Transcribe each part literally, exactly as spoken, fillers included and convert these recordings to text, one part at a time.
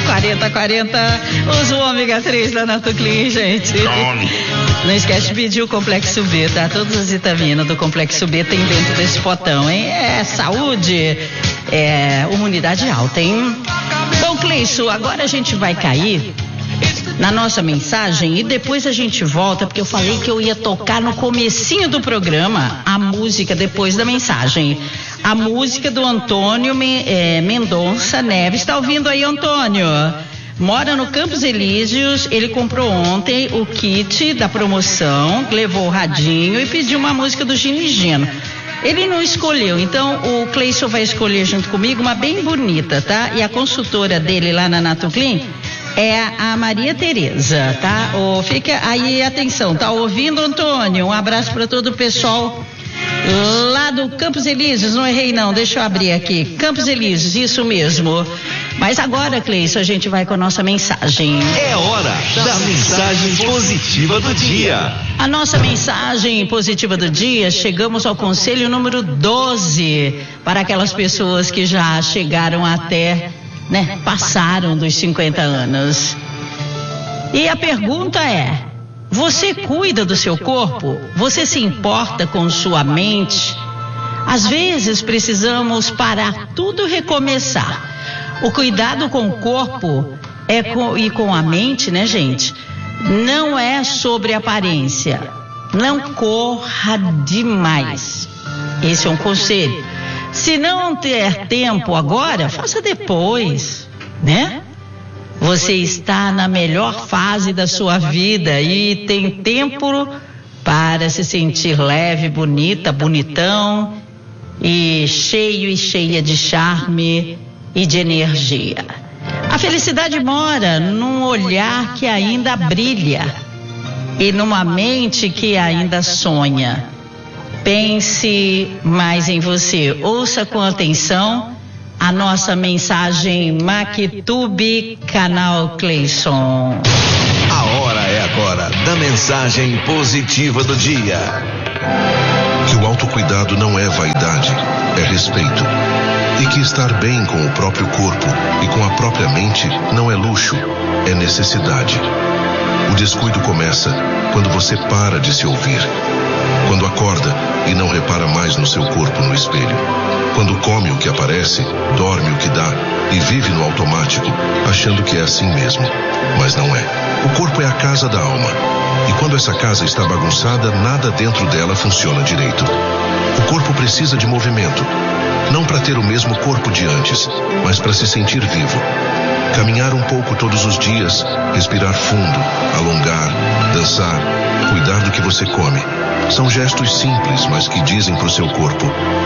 quarenta quarenta, usa o ômega três da Natoclin, gente. Não esquece de pedir o Complexo B, tá? Todas as vitaminas do Complexo B tem dentro desse potão, hein? É saúde, é imunidade alta, hein? Bom, Cleison, agora a gente vai cair na nossa mensagem e depois a gente volta, porque eu falei que eu ia tocar no comecinho do programa a música depois da mensagem. A música do Antônio Mendonça Neves. Tá ouvindo aí, Antônio? Mora no Campos Elíseos. Ele comprou ontem o kit da promoção, levou o radinho e pediu uma música do Gino e Gino. Ele não escolheu, então o Cleison vai escolher junto comigo uma bem bonita, tá? E a consultora dele lá na Natoclin é a Maria Tereza, tá? Oh, fica aí, atenção, tá ouvindo, Antônio? Um abraço para todo o pessoal lá do Campos Elíseos. Não errei não, deixa eu abrir aqui. Campos Elíseos, isso mesmo. Mas agora, Cleison, a gente vai com a nossa mensagem. É hora da mensagem positiva do dia. A nossa mensagem positiva do dia, chegamos ao conselho número doze, para aquelas pessoas que já chegaram até, né, passaram dos cinquenta anos. E a pergunta é: você cuida do seu corpo? Você se importa com sua mente? Às vezes precisamos parar tudo e recomeçar. O cuidado com o corpo é com, e com a mente, né, gente? Não é sobre aparência. Não corra demais. Esse é um conselho. Se não ter tempo agora, faça depois, né? Você está na melhor fase da sua vida e tem tempo para se sentir leve, bonita, bonitão e cheio e cheia de charme e de energia. A felicidade mora num olhar que ainda brilha e numa mente que ainda sonha. Pense mais em você. Ouça com atenção a nossa mensagem Mactube, canal Cleison. A hora é agora da mensagem positiva do dia. Que o autocuidado não é vaidade, é respeito. E que estar bem com o próprio corpo e com a própria mente não é luxo, é necessidade. O descuido começa quando você para de se ouvir. Quando acorda e não repara mais no seu corpo no espelho. Quando come o que aparece, dorme o que dá e vive no automático, achando que é assim mesmo. Mas não é. O corpo é a casa da alma. E quando essa casa está bagunçada, nada dentro dela funciona direito. O corpo precisa de movimento. Não para ter o mesmo corpo de antes, mas para se sentir vivo. Caminhar um pouco todos os dias, respirar fundo, alongar, dançar, cuidar do que você come. São gestos simples, mas que dizem para o seu corpo: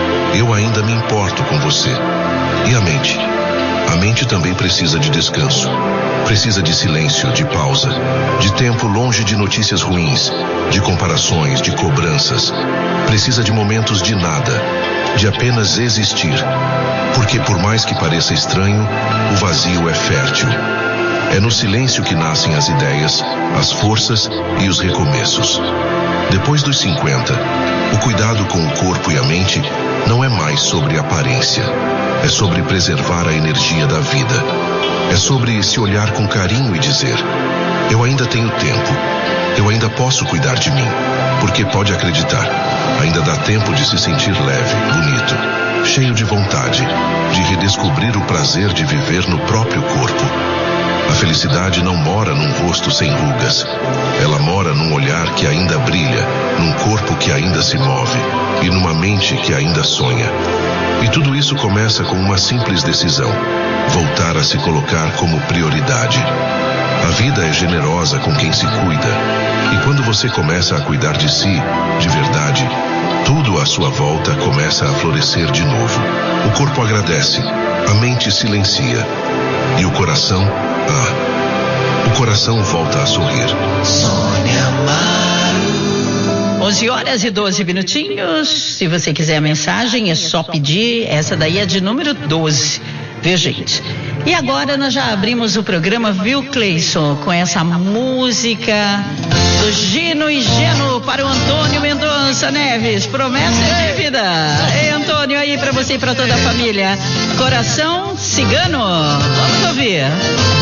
eu ainda me importo com você. E a mente? A mente também precisa de descanso. Precisa de silêncio, de pausa, de tempo longe de notícias ruins, de comparações, de cobranças. Precisa de momentos de nada, de apenas existir. Porque por mais que pareça estranho, o vazio é fértil. É no silêncio que nascem as ideias, as forças e os recomeços. Depois dos cinquenta, o cuidado com o corpo e a mente não é mais sobre aparência. É sobre preservar a energia da vida. É sobre se olhar com carinho e dizer: eu ainda tenho tempo. Eu ainda posso cuidar de mim. Porque pode acreditar, ainda dá tempo de se sentir leve, bonito, cheio de vontade, de redescobrir o prazer de viver no próprio corpo. A felicidade não mora num rosto sem rugas. Ela mora num olhar que ainda brilha, num corpo que ainda se move e numa mente que ainda sonha. E tudo isso começa com uma simples decisão: voltar a se colocar como prioridade. A vida é generosa com quem se cuida. E quando você começa a cuidar de si, de verdade, tudo à sua volta começa a florescer de novo. O corpo agradece, a mente silencia. E o coração, ah, o coração volta a sorrir. Sônia Amaro. onze horas e doze minutinhos. Se você quiser a mensagem, é só pedir. Essa daí é de número doze. Viu, gente? E agora nós já abrimos o programa, viu, Cleison? Com essa música do Gino e Geno para o Antônio Mendonça Neves. Promessa de vida. Ei, Antônio, aí pra você e pra toda a família. Coração Cigano. Vamos ouvir.